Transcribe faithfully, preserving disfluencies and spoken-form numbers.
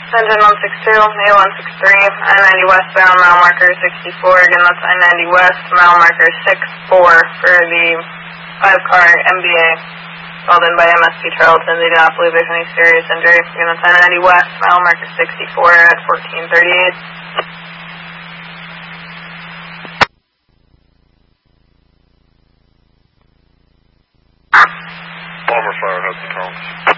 Engine one six two, A one six three, I ninety westbound, mile marker sixty-four, again that's I ninety west, mile marker six four for the five car M B A called in by M S P Charlton. They do not believe there's any serious injury. Again that's I ninety west, mile marker sixty-four at fourteen thirty-eight. Bomber fire has the tones.